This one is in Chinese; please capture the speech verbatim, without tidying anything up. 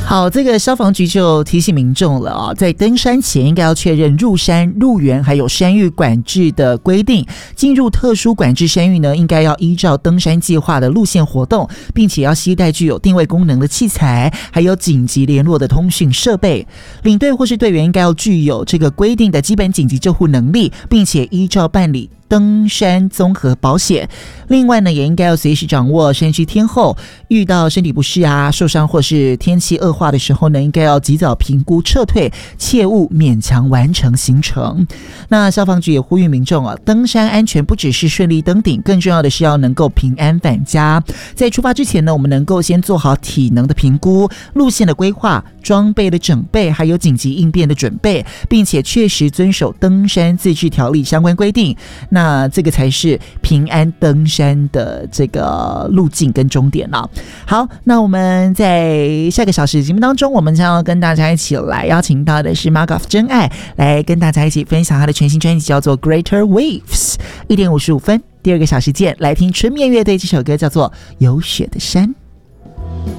好，这个消防局就提醒民众了啊，在登山前应该要确认入山、入园还有山域管制的规定。进入特殊管制山域呢，应该要依照登山计划的路线活动，并且要携带具有定位功能的器材，还有紧急联络的通讯设备。领队或是队员应该要具有这个规定的基本紧急救护能力，并且依照办理登山综合保险。另外呢，也应该要随时掌握山区天候，遇到身体不适啊、受伤或是天气恶化的时候呢，应该要及早评估撤退，切勿勉强完成行程。那消防局也呼吁民众啊，登山安全不只是顺利登顶，更重要的是要能够平安返家。在出发之前呢，我们能够先做好体能的评估、路线的规划、装备的整备，还有紧急应变的准备，并且确实遵守登山自治条例相关规定。那这个才是平安登山的这个路径跟终点了。好，那我们在下个小时节目当中，我们将要跟大家一起来邀请到的是 Mark of 真爱，来跟大家一起分享他的全新专辑，叫做 Greater Waves。 一点五十五分，第二个小时见，来听春面乐队这首歌，叫做有雪的山。